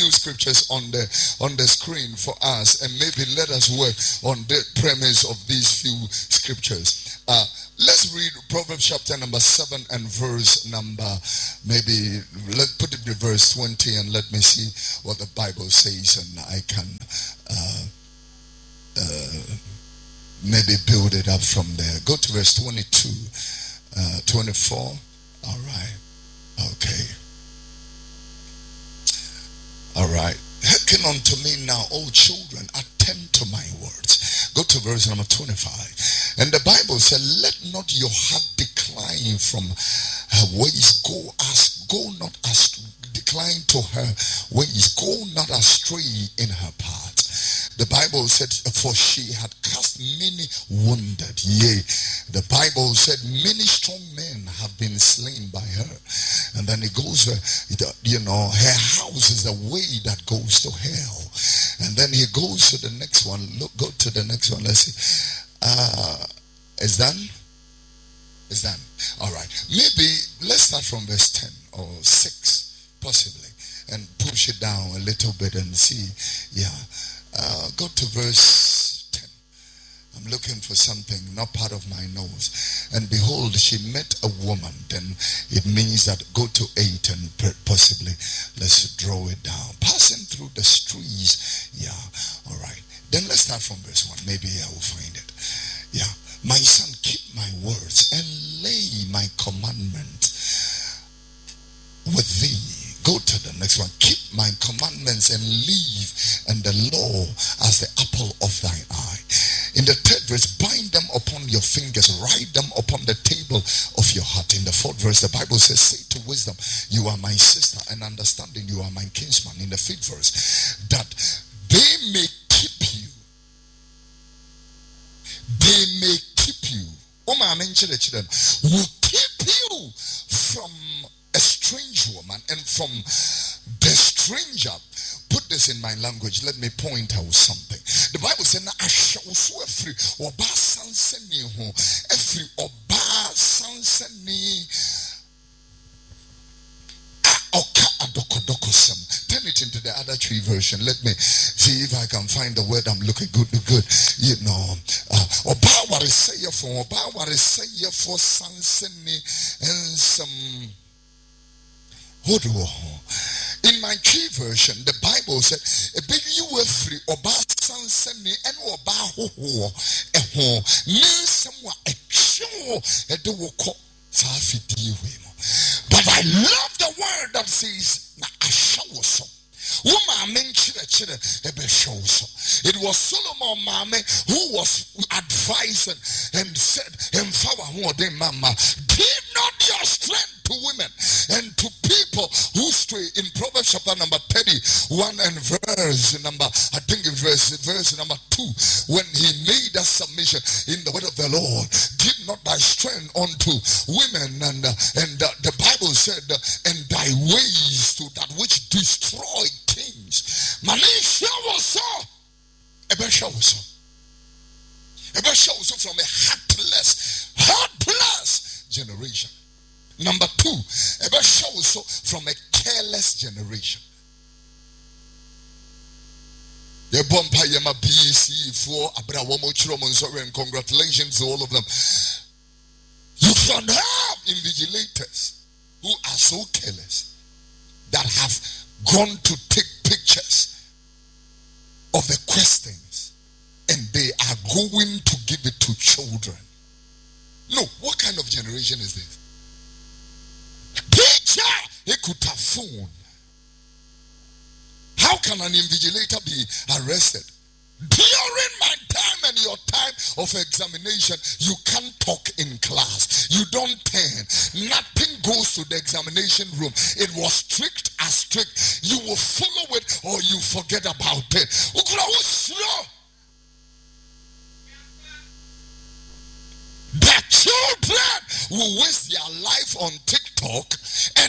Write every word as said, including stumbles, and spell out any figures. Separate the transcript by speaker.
Speaker 1: few scriptures on the on the screen for us, and maybe let us work on the premise of these few scriptures. Uh, let's read Proverbs chapter number seven and verse number, maybe let's put it in verse twenty, and let me see what the Bible says, and I can uh, uh, maybe build it up from there. Go to verse twenty-two, uh, twenty-four. All right. Okay. All right. Hearken unto me now, O children, attend to my words. Go to verse number twenty-five. And the Bible said, let not your heart decline from her ways. Go as go not as decline to her ways. Go not astray in her paths. The Bible said, for she had cast many wounded. Yea, the Bible said, many strong men have been slain by her. And then it goes, uh, you know, her house is the way that goes to hell. And then he goes to the next one. Look, go to the next one. Let's see. Uh, is done? Is done. All right. Maybe let's start from verse ten or six, possibly, and push it down a little bit and see. Yeah. Uh, go to verse ten. I'm looking for something, not part of my nose. And behold, she met a woman. Then it means that go to eight and possibly let's draw it down. Passing through the streets. Yeah. All right. Then let's start from verse one. Maybe I will find it. Yeah. My son, keep my words and lay my commandment with thee. Go to the next one. Keep my commandments and live, and the law as the apple of thine eye. In the third verse, bind them upon your fingers, write them upon the table of your heart. In the fourth verse, the Bible says, say to wisdom, you are my sister, and understanding, you are my kinsman. In the fifth verse, that they may keep you. They may keep you. Oh my, will keep you from a strange woman and from the stranger. Put this in my language. Let me point out something. The Bible says, "I shall so every oba sanseni ho, every oba sanseni oka adokodokosem." Turn it into the other tree version. Let me see if I can find the word I'm looking good. Good, you know. Oba what is say for oba what is say for sanseni and some. In my tree version, the Bible said, "A big you were free, oba sanseni and oba ho ho ho means somewhat a show a do ko safidi we." But I love the word that says, "Na ashawo so." It was Solomon Mame who was advising and said, Mama, give not your strength to women and to people who stray. In Proverbs chapter number thirty-one and verse number, I think it's verse, verse number two, when he made a submission in the word of the Lord, give not thy strength unto women, and uh, and uh, the Bible said, uh, and thy ways to that which destroy kings. Manisha was so. Ebesha was so. Ebesha was so from a heartless, heartless generation. Number two, Ebesha was so from a careless generation. The Bompa Yama B C for Abrawomo Chromonso, and congratulations to all of them. You can have invigilators who are so careless that have gone to take pictures of the questions and they are going to give it to children. No, what kind of generation is this? Teacher, he could have phone. How can an invigilator be arrested? During my time and your time of examination, you can't talk in class. You don't turn. Nothing goes to the examination room. It was strict as strict. You will follow it or you forget about it. The children will waste their life on TikTok